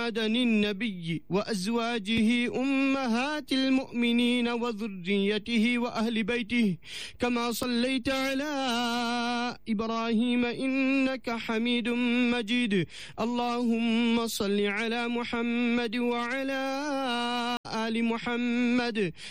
محمدا النبي وأزواجه أمهات المؤمنين وذريته وأهل بيته كما صليت على إبراهيم إنك حميد مجيد. اللهم صل على محمد وعلى آل محمد